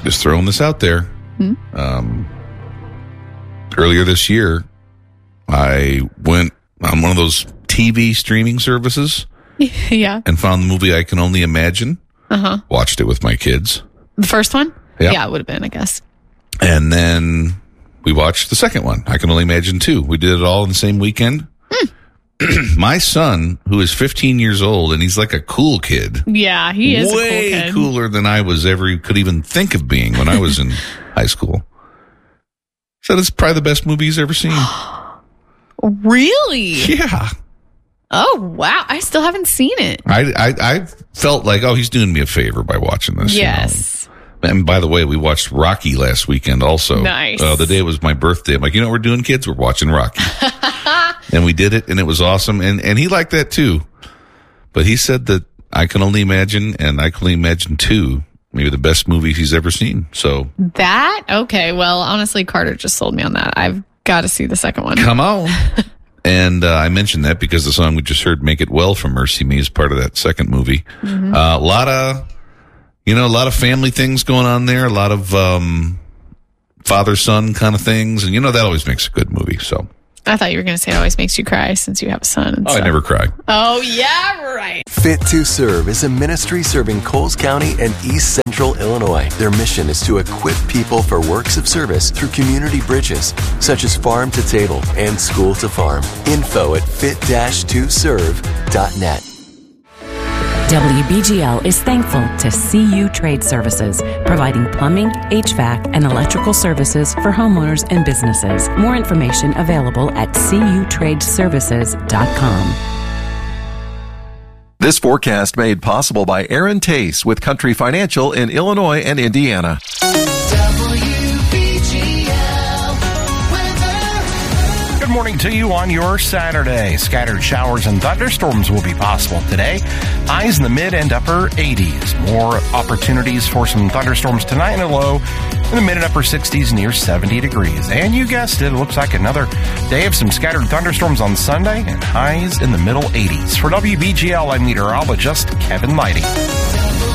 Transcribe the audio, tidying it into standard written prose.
Just throwing this out there. Earlier this year, I went on one of those TV streaming services Yeah. and found the movie I Can Only Imagine. Watched it with my kids. The first one? Yeah. Yeah, it would have been, I guess. And then we watched the second one, I Can Only Imagine 2. We did it all in the same weekend. My son, who is 15 years old, and he's like a cool kid. Yeah, he is way a cool kid. cooler than I could even think of being when I was in high school. Said it's probably the best movie he's ever seen. Really? Yeah. Oh, wow. I still haven't seen it. I felt like, he's doing me a favor by watching this. Yes. And by the way, we watched Rocky last weekend also. Nice. The day it was my birthday. I'm like, you know what we're doing, kids? We're watching Rocky. And we did it, and it was awesome. And he liked that too. But he said that I Can Only Imagine and I Can Only Imagine 2, maybe the best movie he's ever seen. So That? Okay. Well, honestly, Carter just sold me on that. I've got to see the second one. come on. And I mentioned that because the song we just heard, Make It Well from Mercy Me, is part of that second movie. A lot of family things going on there, a lot of father-son kind of things. And, that always makes a good movie. So I thought you were going to say it always makes you cry since you have a son. And I stuff. never cry. Oh, yeah, right. Fit to Serve is a ministry serving Coles County and East Central Illinois. Their mission is to equip people for works of service through community bridges, such as farm to table and school to farm. Info at fit-2serve.net. WBGL is thankful to CU Trade Services, providing plumbing, HVAC, and electrical services for homeowners and businesses. More information available at cutradeservices.com. This forecast made possible by Aaron Tace with Country Financial in Illinois and Indiana. Good morning to you on your Saturday. Scattered showers and thunderstorms will be possible today. Highs in the mid and upper 80s. More opportunities for some thunderstorms tonight and a low in the mid and upper 60s near 70 degrees. And you guessed it, looks like another day of some scattered thunderstorms on Sunday and highs in the middle 80s. For WBGL, I'm meteorologist Kevin Lighty.